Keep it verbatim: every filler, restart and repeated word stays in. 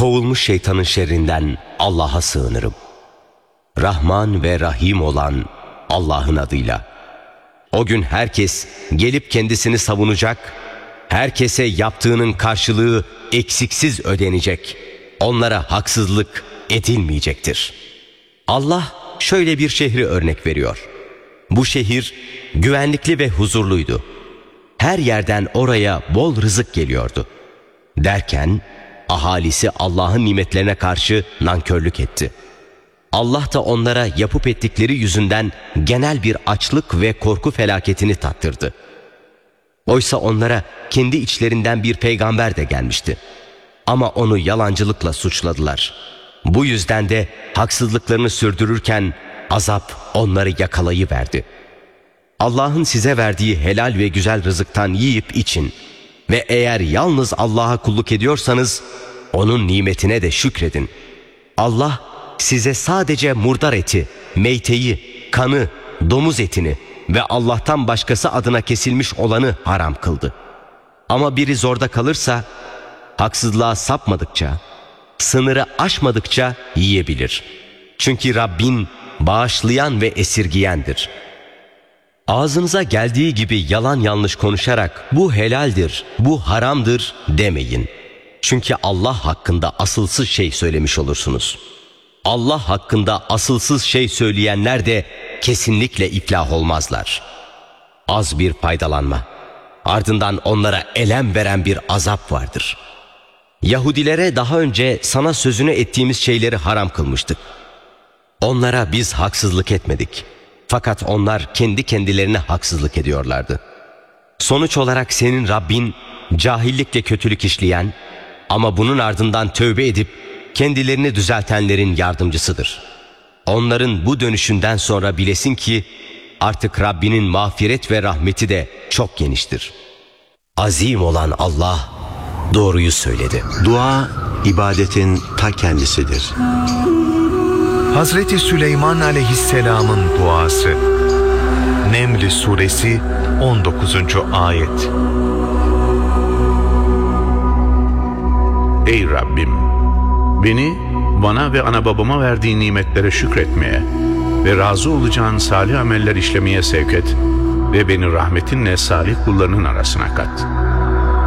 kovulmuş şeytanın şerrinden Allah'a sığınırım. Rahman ve Rahim olan Allah'ın adıyla. O gün herkes gelip kendisini savunacak, herkese yaptığının karşılığı eksiksiz ödenecek, onlara haksızlık edilmeyecektir. Allah şöyle bir şehri örnek veriyor. Bu şehir güvenlikli ve huzurluydu. Her yerden oraya bol rızık geliyordu. Derken ahalisi Allah'ın nimetlerine karşı nankörlük etti. Allah da onlara yapıp ettikleri yüzünden genel bir açlık ve korku felaketini tattırdı. Oysa onlara kendi içlerinden bir peygamber de gelmişti. Ama onu yalancılıkla suçladılar. Bu yüzden de haksızlıklarını sürdürürken azap onları yakalayıverdi. Allah'ın size verdiği helal ve güzel rızıktan yiyip için ve eğer yalnız Allah'a kulluk ediyorsanız onun nimetine de şükredin. Allah size sadece murdar eti, meyteyi, kanı, domuz etini ve Allah'tan başkası adına kesilmiş olanı haram kıldı. Ama biri zorda kalırsa, haksızlığa sapmadıkça, sınırı aşmadıkça yiyebilir. Çünkü Rabbin bağışlayan ve esirgiyendir. Ağzınıza geldiği gibi yalan yanlış konuşarak bu helaldir, bu haramdır demeyin. Çünkü Allah hakkında asılsız şey söylemiş olursunuz. Allah hakkında asılsız şey söyleyenler de kesinlikle iflah olmazlar. Az bir faydalanma, ardından onlara elem veren bir azap vardır. Yahudilere daha önce sana sözünü ettiğimiz şeyleri haram kılmıştık. Onlara biz haksızlık etmedik. Fakat onlar kendi kendilerine haksızlık ediyorlardı. Sonuç olarak senin Rabbin cahillikle kötülük işleyen ama bunun ardından tövbe edip kendilerini düzeltenlerin yardımcısıdır. Onların bu dönüşünden sonra bilesin ki artık Rabbinin mağfiret ve rahmeti de çok geniştir. Azim olan Allah doğruyu söyledi. Dua, ibadetin ta kendisidir. Hazreti Süleyman Aleyhisselam'ın duası. Neml Suresi on dokuzuncu ayet. Ey Rabbim! Beni, bana ve ana babama verdiğin nimetlere şükretmeye ve razı olacağın salih ameller işlemeye sevk et ve beni rahmetinle salih kullarının arasına kat.